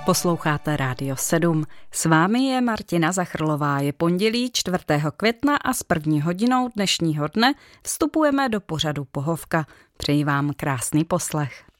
Posloucháte Rádio 7. S vámi je Martina Zachrlová. Je pondělí 4. května a s první hodinou dnešního dne vstupujeme do pořadu Pohovka. Přeji vám krásný poslech.